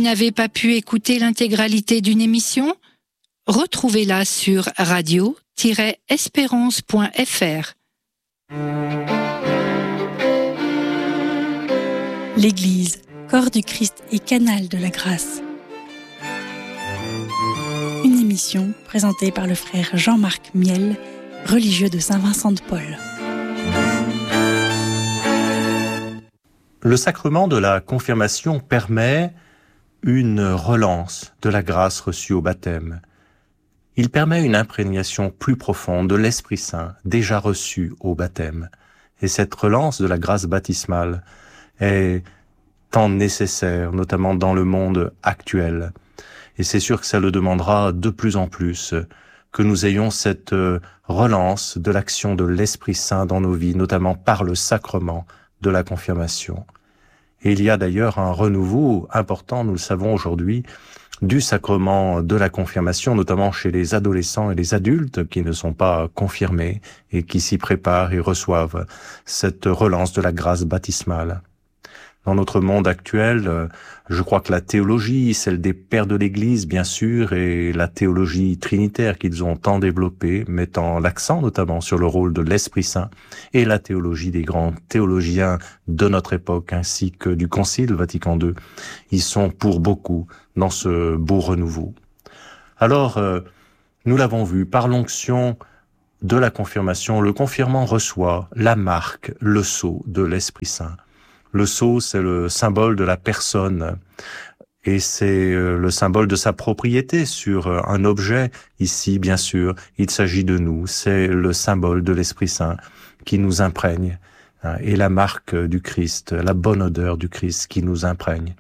n'avez pas pu écouter l'intégralité d'une émission? Retrouvez-la sur radio-espérance.fr. L'Église, corps du Christ et canal de la grâce. Une émission présentée par le frère Jean-Marc Miel, religieux de Saint-Vincent-de-Paul. Le sacrement de la confirmation permet une relance de la grâce reçue au baptême. Il permet une imprégnation plus profonde de l'Esprit Saint déjà reçu au baptême. Et cette relance de la grâce baptismale est tant nécessaire, notamment dans le monde actuel. Et c'est sûr que ça le demandera de plus en plus, que nous ayons cette relance de l'action de l'Esprit Saint dans nos vies, notamment par le sacrement de la confirmation. Et il y a d'ailleurs un renouveau important, nous le savons aujourd'hui, du sacrement de la confirmation, notamment chez les adolescents et les adultes qui ne sont pas confirmés et qui s'y préparent et reçoivent cette relance de la grâce baptismale. Dans notre monde actuel, je crois que la théologie, celle des pères de l'Église, bien sûr, et la théologie trinitaire qu'ils ont tant développée, mettant l'accent notamment sur le rôle de l'Esprit Saint, et la théologie des grands théologiens de notre époque, ainsi que du Concile Vatican II, ils sont pour beaucoup dans ce beau renouveau. Alors, nous l'avons vu, par l'onction de la confirmation, le confirmant reçoit la marque, le sceau de l'Esprit Saint. Le sceau, c'est le symbole de la personne et c'est le symbole de sa propriété sur un objet. Ici, bien sûr, il s'agit de nous. C'est le symbole de l'Esprit Saint qui nous imprègne et la marque du Christ, la bonne odeur du Christ qui nous imprègne.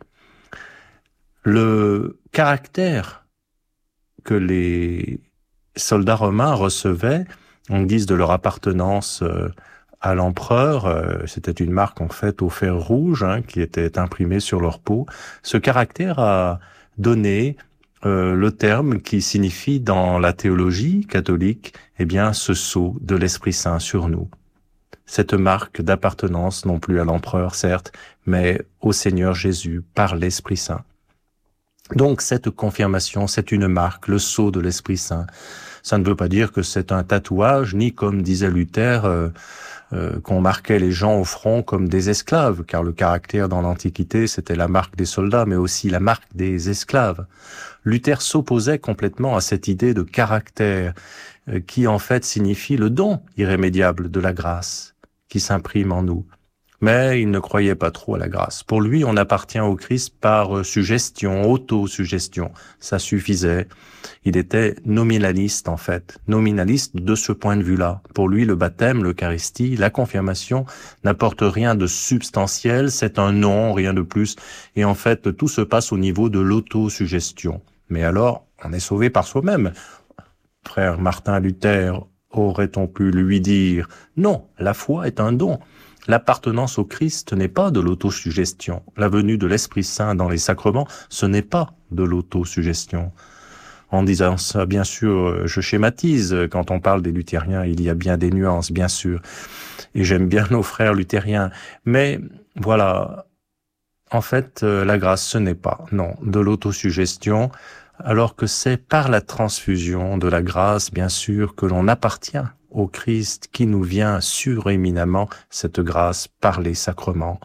Le caractère que les soldats romains recevaient en guise de leur appartenance à l'empereur, c'était une marque en fait au fer rouge qui était imprimée sur leur peau. Ce caractère a donné le terme qui signifie dans la théologie catholique, ce sceau de l'Esprit Saint sur nous. Cette marque d'appartenance non plus à l'empereur certes, mais au Seigneur Jésus par l'Esprit Saint. Donc cette confirmation, c'est une marque, le sceau de l'Esprit Saint. Ça ne veut pas dire que c'est un tatouage, ni comme disait Luther, qu'on marquait les gens au front comme des esclaves, car le caractère dans l'Antiquité, c'était la marque des soldats, mais aussi la marque des esclaves. Luther s'opposait complètement à cette idée de caractère, qui en fait signifie le don irrémédiable de la grâce, qui s'imprime en nous. Mais il ne croyait pas trop à la grâce. Pour lui, on appartient au Christ par suggestion, auto-suggestion. Ça suffisait. Il était nominaliste, en fait. Nominaliste de ce point de vue-là. Pour lui, le baptême, l'Eucharistie, la confirmation n'apporte rien de substantiel. C'est un nom, rien de plus. Et en fait, tout se passe au niveau de l'auto-suggestion. Mais alors, on est sauvé par soi-même. Frère Martin Luther, aurait-on pu lui dire « Non, la foi est un don ». L'appartenance au Christ n'est pas de l'autosuggestion. La venue de l'Esprit Saint dans les sacrements, ce n'est pas de l'autosuggestion. En disant ça, bien sûr, je schématise. Quand on parle des luthériens, il y a bien des nuances, bien sûr. Et j'aime bien nos frères luthériens. Mais voilà, en fait, la grâce, ce n'est pas, non, de l'autosuggestion, alors que c'est par la transfusion de la grâce, bien sûr, que l'on appartient au Christ qui nous vient suréminemment, cette grâce par les sacrements.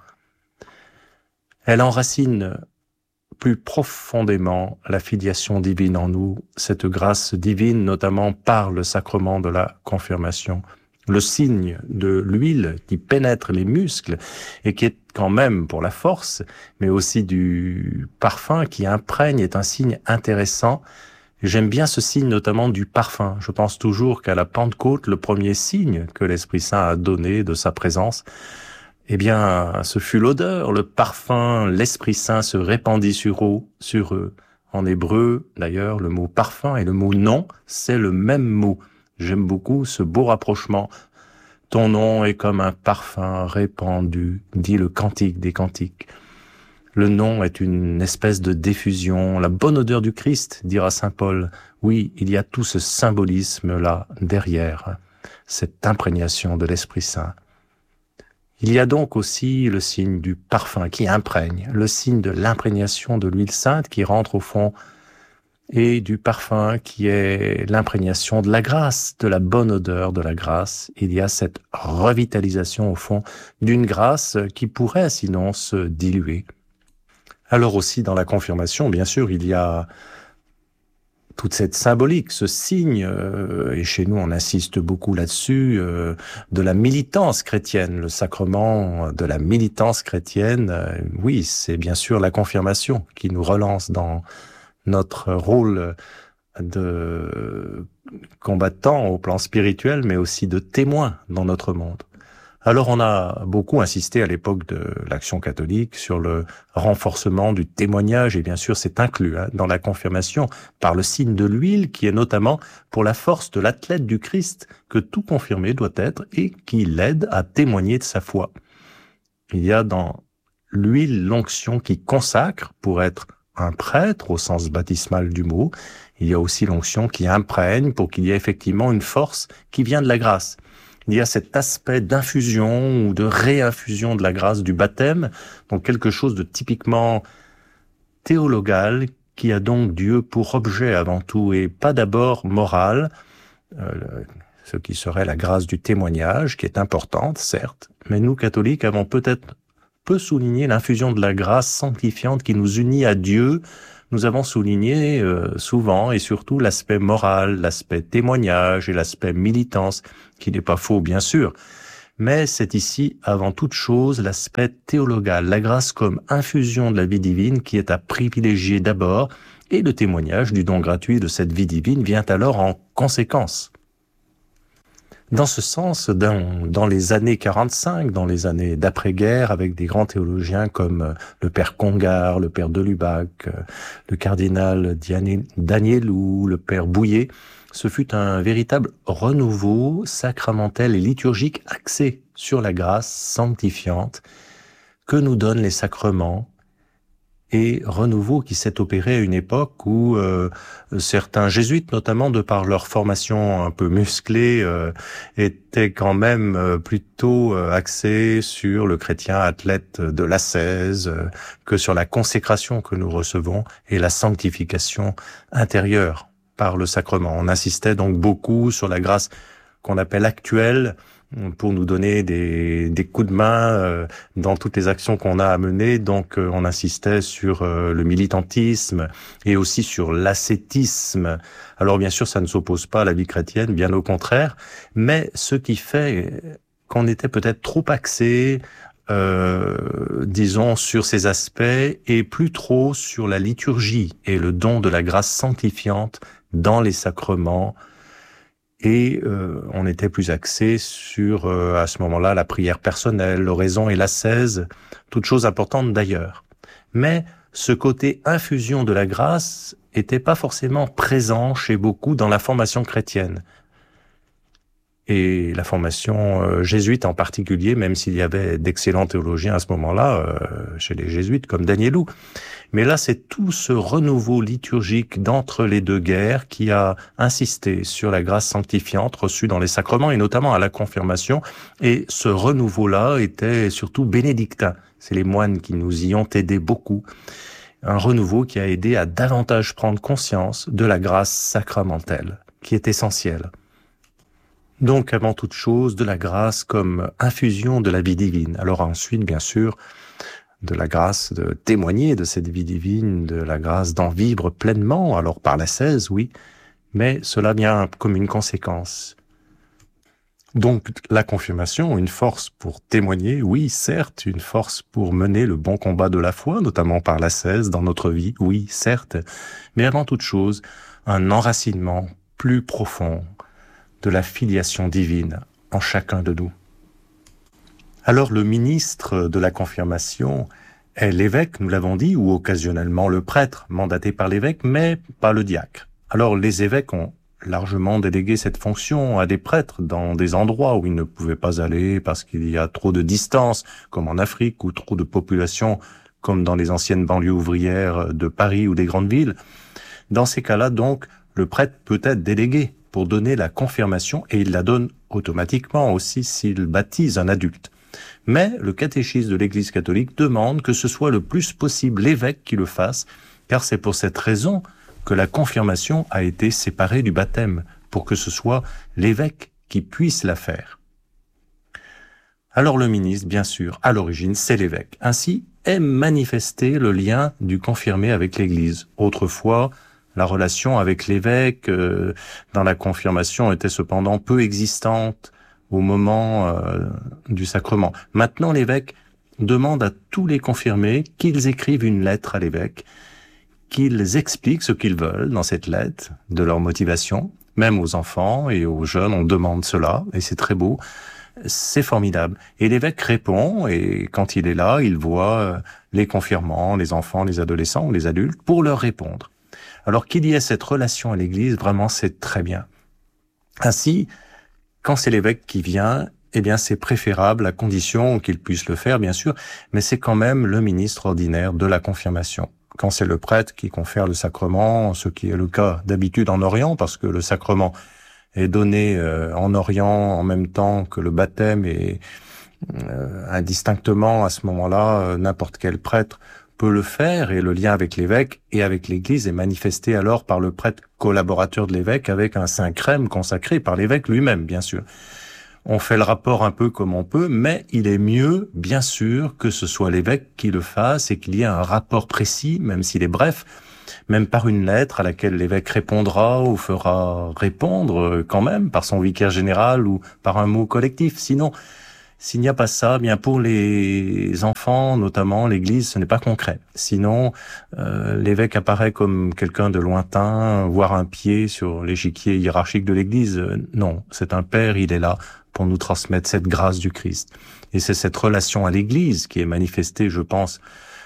Elle enracine plus profondément la filiation divine en nous, cette grâce divine notamment par le sacrement de la confirmation. Le signe de l'huile qui pénètre les muscles et qui est quand même pour la force, mais aussi du parfum qui imprègne est un signe intéressant. J'aime bien ce signe notamment du parfum. Je pense toujours qu'à la Pentecôte, le premier signe que l'Esprit Saint a donné de sa présence, ce fut l'odeur, le parfum, l'Esprit Saint se répandit sur eux. En hébreu, d'ailleurs, le mot parfum et le mot nom, c'est le même mot. J'aime beaucoup ce beau rapprochement. Ton nom est comme un parfum répandu, dit le cantique des cantiques. Le nom est une espèce de diffusion, la bonne odeur du Christ, dira saint Paul. Oui, il y a tout ce symbolisme-là derrière, cette imprégnation de l'Esprit Saint. Il y a donc aussi le signe du parfum qui imprègne, le signe de l'imprégnation de l'huile sainte qui rentre au fond, et du parfum qui est l'imprégnation de la grâce, de la bonne odeur de la grâce. Il y a cette revitalisation au fond d'une grâce qui pourrait sinon se diluer. Alors aussi dans la confirmation, bien sûr, il y a toute cette symbolique, ce signe, et chez nous on insiste beaucoup là-dessus, de la militance chrétienne, le sacrement de la militance chrétienne. Oui, c'est bien sûr la confirmation qui nous relance dans notre rôle de combattant au plan spirituel, mais aussi de témoin dans notre monde. Alors on a beaucoup insisté à l'époque de l'Action catholique sur le renforcement du témoignage, et bien sûr c'est inclus dans la confirmation par le signe de l'huile, qui est notamment pour la force de l'athlète du Christ que tout confirmé doit être et qui l'aide à témoigner de sa foi. Il y a dans l'huile l'onction qui consacre pour être un prêtre au sens baptismal du mot. Il y a aussi l'onction qui imprègne pour qu'il y ait effectivement une force qui vient de la grâce. Il y a cet aspect d'infusion ou de réinfusion de la grâce du baptême, donc quelque chose de typiquement théologal qui a donc Dieu pour objet avant tout et pas d'abord moral, ce qui serait la grâce du témoignage qui est importante, certes, mais nous catholiques avons peut-être peu souligné l'infusion de la grâce sanctifiante qui nous unit à Dieu. Nous avons souligné souvent et surtout l'aspect moral, l'aspect témoignage et l'aspect militance, qui n'est pas faux bien sûr, mais c'est ici avant toute chose l'aspect théologal, la grâce comme infusion de la vie divine qui est à privilégier d'abord, et le témoignage du don gratuit de cette vie divine vient alors en conséquence. Dans ce sens, dans les années 45, dans les années d'après-guerre, avec des grands théologiens comme le père Congar, le père Delubac, le cardinal Danielou, le père Bouillet, ce fut un véritable renouveau sacramentel et liturgique axé sur la grâce sanctifiante que nous donnent les sacrements, et renouveau qui s'est opéré à une époque où certains jésuites, notamment de par leur formation un peu musclée, étaient quand même plutôt axés sur le chrétien athlète de l'ascèse que sur la consécration que nous recevons et la sanctification intérieure par le sacrement. On insistait donc beaucoup sur la grâce qu'on appelle actuelle, pour nous donner des coups de main dans toutes les actions qu'on a à mener. Donc on insistait sur le militantisme et aussi sur l'ascétisme. Alors bien sûr, ça ne s'oppose pas à la vie chrétienne, bien au contraire, mais ce qui fait qu'on était peut-être trop axé, disons, sur ces aspects et plus trop sur la liturgie et le don de la grâce sanctifiante dans les sacrements. Et on était plus axé sur, à ce moment-là, la prière personnelle, l'oraison et l'ascèse, toutes choses importantes d'ailleurs. Mais ce côté infusion de la grâce était pas forcément présent chez beaucoup dans la formation chrétienne. Et la formation jésuite en particulier, même s'il y avait d'excellents théologiens à ce moment-là, chez les jésuites comme Danielou. Mais là, c'est tout ce renouveau liturgique d'entre les deux guerres qui a insisté sur la grâce sanctifiante reçue dans les sacrements et notamment à la confirmation. Et ce renouveau-là était surtout bénédictin. C'est les moines qui nous y ont aidés beaucoup. Un renouveau qui a aidé à davantage prendre conscience de la grâce sacramentelle, qui est essentielle. Donc, avant toute chose, de la grâce comme infusion de la vie divine. Alors ensuite, bien sûr, de la grâce de témoigner de cette vie divine, de la grâce d'en vivre pleinement, alors par l'ascèse, oui, mais cela vient comme une conséquence. Donc, la confirmation, une force pour témoigner, oui, certes, une force pour mener le bon combat de la foi, notamment par l'ascèse dans notre vie, oui, certes, mais avant toute chose, un enracinement plus profond de la filiation divine en chacun de nous. Alors le ministre de la confirmation est l'évêque, nous l'avons dit, ou occasionnellement le prêtre, mandaté par l'évêque, mais pas le diacre. Alors les évêques ont largement délégué cette fonction à des prêtres dans des endroits où ils ne pouvaient pas aller parce qu'il y a trop de distance, comme en Afrique, ou trop de population, comme dans les anciennes banlieues ouvrières de Paris ou des grandes villes. Dans ces cas-là, donc, le prêtre peut être délégué pour donner la confirmation et il la donne automatiquement aussi s'il baptise un adulte. Mais le catéchisme de l'Église catholique demande que ce soit le plus possible l'évêque qui le fasse, car c'est pour cette raison que la confirmation a été séparée du baptême, pour que ce soit l'évêque qui puisse la faire. Alors le ministre, bien sûr, à l'origine, c'est l'évêque. Ainsi est manifesté le lien du confirmé avec l'Église. Autrefois, la relation avec l'évêque dans la confirmation était cependant peu existante au moment du sacrement. Maintenant, l'évêque demande à tous les confirmés qu'ils écrivent une lettre à l'évêque, qu'ils expliquent ce qu'ils veulent dans cette lettre, de leur motivation. Même aux enfants et aux jeunes, on demande cela, et c'est très beau. C'est formidable. Et l'évêque répond, et quand il est là, il voit les confirmants, les enfants, les adolescents ou les adultes, pour leur répondre. Alors qu'il y ait cette relation à l'Église, vraiment, c'est très bien. Ainsi, quand c'est l'évêque qui vient, eh bien, c'est préférable, à condition qu'il puisse le faire, bien sûr, mais c'est quand même le ministre ordinaire de la confirmation. Quand c'est le prêtre qui confère le sacrement, ce qui est le cas d'habitude en Orient, parce que le sacrement est donné en Orient en même temps que le baptême, et indistinctement à ce moment-là, n'importe quel prêtre peut le faire, et le lien avec l'évêque et avec l'Église est manifesté alors par le prêtre collaborateur de l'évêque avec un saint crème consacré par l'évêque lui-même, bien sûr. On fait le rapport un peu comme on peut, mais il est mieux, bien sûr, que ce soit l'évêque qui le fasse et qu'il y ait un rapport précis, même s'il est bref, même par une lettre à laquelle l'évêque répondra ou fera répondre quand même par son vicaire général ou par un mot collectif. Sinon, s'il n'y a pas ça, bien pour les enfants, notamment l'Église, ce n'est pas concret. Sinon, l'évêque apparaît comme quelqu'un de lointain, voire un pied sur l'échiquier hiérarchique de l'Église. Non, c'est un père, il est là pour nous transmettre cette grâce du Christ. Et c'est cette relation à l'Église qui est manifestée, je pense,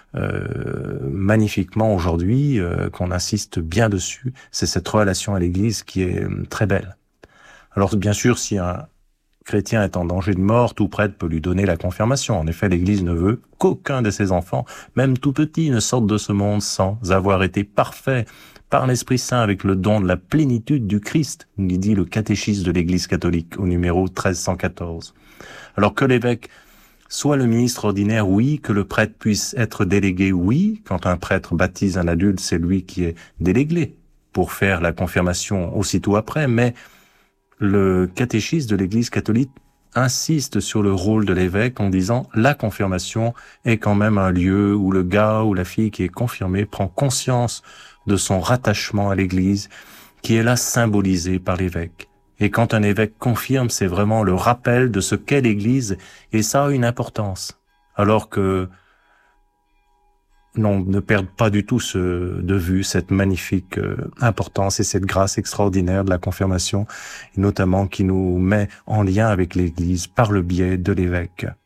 magnifiquement aujourd'hui, qu'on insiste bien dessus. C'est cette relation à l'Église qui est très belle. Alors bien sûr, si un chrétien est en danger de mort, tout prêtre peut lui donner la confirmation. En effet, l'Église ne veut qu'aucun de ses enfants, même tout petits, ne sorte de ce monde sans avoir été parfait par l'Esprit Saint avec le don de la plénitude du Christ, nous dit le catéchisme de l'Église catholique au numéro 1314. Alors que l'évêque soit le ministre ordinaire, oui, que le prêtre puisse être délégué, oui. Quand un prêtre baptise un adulte, c'est lui qui est délégué pour faire la confirmation aussitôt après, mais le catéchisme de l'Église catholique insiste sur le rôle de l'évêque en disant la confirmation est quand même un lieu où le gars ou la fille qui est confirmé prend conscience de son rattachement à l'Église, qui est là symbolisé par l'évêque. Et quand un évêque confirme, c'est vraiment le rappel de ce qu'est l'Église, et ça a une importance. Alors que non, ne perdent pas du tout de vue cette magnifique importance et cette grâce extraordinaire de la confirmation, et notamment qui nous met en lien avec l'Église par le biais de l'évêque.